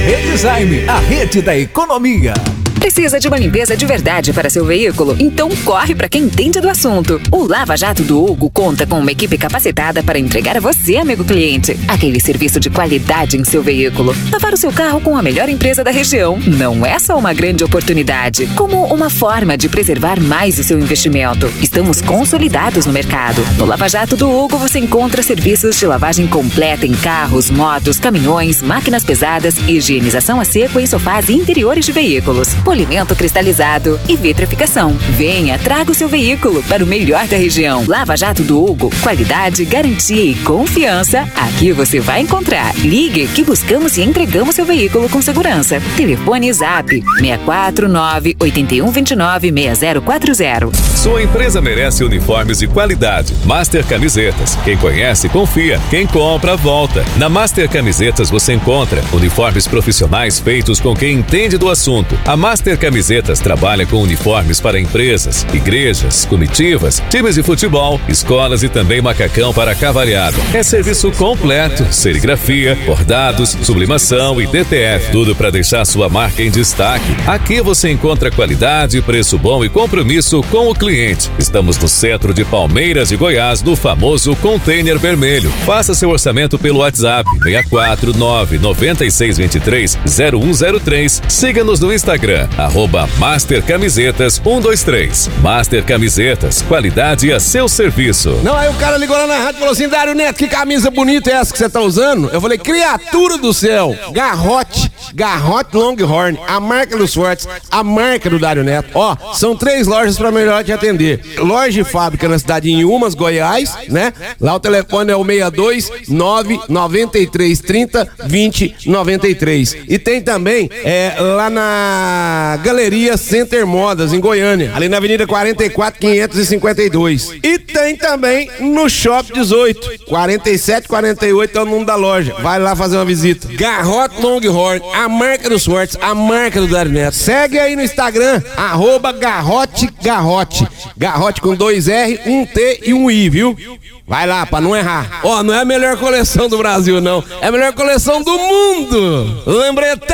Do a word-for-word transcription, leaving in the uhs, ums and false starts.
Redesign, a rede da economia. Precisa de uma limpeza de verdade para seu veículo? Então corre para quem entende do assunto. O Lava Jato do Hugo conta com uma equipe capacitada para entregar a você, amigo cliente, aquele serviço de qualidade em seu veículo. Lavar o seu carro com a melhor empresa da região não é só uma grande oportunidade, como uma forma de preservar mais o seu investimento. Estamos consolidados no mercado. No Lava Jato do Hugo você encontra serviços de lavagem completa em carros, motos, caminhões, máquinas pesadas, higienização a seco em sofás e interiores de veículos, polimento cristalizado e vitrificação. Venha, traga o seu veículo para o melhor da região. Lava Jato do Hugo, qualidade, garantia e confiança. Aqui você vai encontrar. Ligue que buscamos e entregamos seu veículo com segurança. Telefone Zap seis quatro nove, oito um dois nove, seis zero quatro zero. Sua empresa merece uniformes de qualidade. Master Camisetas. Quem conhece, confia. Quem compra, volta. Na Master Camisetas você encontra uniformes profissionais feitos com quem entende do assunto. A Master Camisetas trabalha com uniformes para empresas, igrejas, comitivas, times de futebol, escolas e também macacão para cavalhada. É serviço completo, serigrafia, bordados, sublimação e D T F. Tudo para deixar sua marca em destaque. Aqui você encontra qualidade, preço bom e compromisso com o cliente. Estamos no centro de Palmeiras de Goiás, no famoso Container Vermelho. Faça seu orçamento pelo WhatsApp seis quatro nove, nove seis dois três, zero um zero três. Siga-nos no Instagram, arroba Master Camisetas um dois três. Master Camisetas, qualidade a seu serviço. Não, aí o cara ligou lá na rádio e falou assim: Dário Neto, que camisa bonita é essa que você tá usando? Eu falei: criatura do céu, Garrote, Garrote Longhorn, a marca dos fortes, a marca do Dário Neto. Ó, são três lojas pra melhor te atender. Loja e fábrica na cidade de Inhumas, Goiás, né? Lá o telefone é o seis dois nove, nove três três zero, vinte, noventa e três. E tem também é, lá na Galeria Center Modas, em Goiânia, ali na Avenida quarenta e quatro, quinhentos e cinquenta e dois. E tem também no Shop dezoito, quarenta e sete, quarenta e oito é o número da loja. Vai lá fazer uma visita. Garrote Longhorn, a marca dos fortes, a marca do Dário Neto. Segue aí no Instagram, arroba Garrote Garrote. Garrote com dois R, um T e um I, viu? Vai lá, pra não errar. Ó, oh, não é a melhor coleção do Brasil, não. É a melhor coleção do mundo. Lembrei até